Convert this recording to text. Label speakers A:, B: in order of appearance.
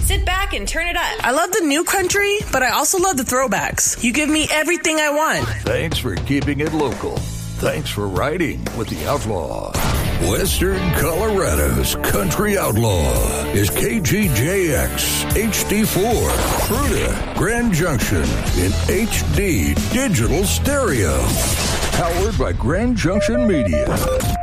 A: sit back and turn it up.
B: I love the new country, but I also love the throwbacks. You give me everything I want.
C: Thanks for keeping it local. Thanks for riding with the Outlaw. Western Colorado's Country Outlaw is KGJX HD4, Fruita, Grand Junction in HD digital stereo. Powered by Grand Junction Media.